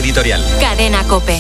editorial. Cadena COPE.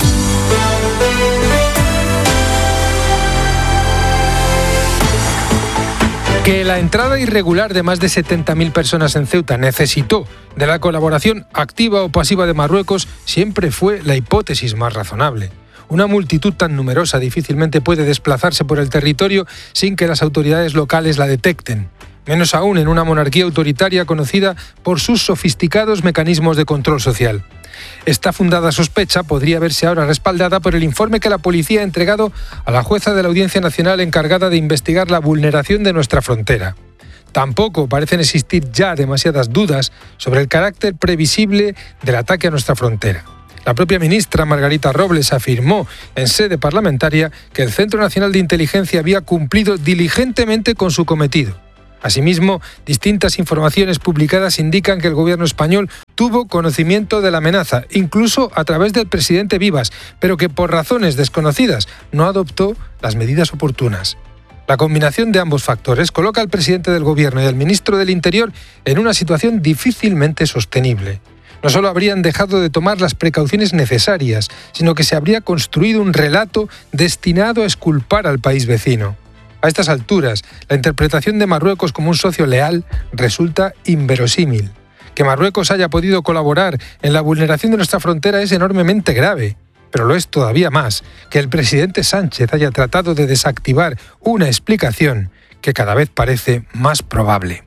Que la entrada irregular de más de 70.000 personas en Ceuta necesitó de la colaboración activa o pasiva de Marruecos siempre fue la hipótesis más razonable. Una multitud tan numerosa difícilmente puede desplazarse por el territorio sin que las autoridades locales la detecten. Menos aún en una monarquía autoritaria conocida por sus sofisticados mecanismos de control social. Esta fundada sospecha podría verse ahora respaldada por el informe que la policía ha entregado a la jueza de la Audiencia Nacional encargada de investigar la vulneración de nuestra frontera. Tampoco parecen existir ya demasiadas dudas sobre el carácter previsible del ataque a nuestra frontera. La propia ministra Margarita Robles afirmó en sede parlamentaria que el Centro Nacional de Inteligencia había cumplido diligentemente con su cometido. Asimismo, distintas informaciones publicadas indican que el gobierno español tuvo conocimiento de la amenaza, incluso a través del presidente Vivas, pero que por razones desconocidas no adoptó las medidas oportunas. La combinación de ambos factores coloca al presidente del gobierno y al ministro del Interior en una situación difícilmente sostenible. No solo habrían dejado de tomar las precauciones necesarias, sino que se habría construido un relato destinado a exculpar al país vecino. A estas alturas, la interpretación de Marruecos como un socio leal resulta inverosímil. Que Marruecos haya podido colaborar en la vulneración de nuestra frontera es enormemente grave, pero lo es todavía más que el presidente Sánchez haya tratado de desactivar una explicación que cada vez parece más probable.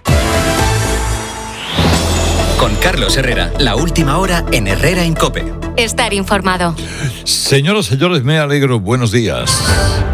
Con Carlos Herrera, la última hora en Herrera en COPE. Estar informado. Señoras y señores, me alegro. Buenos días.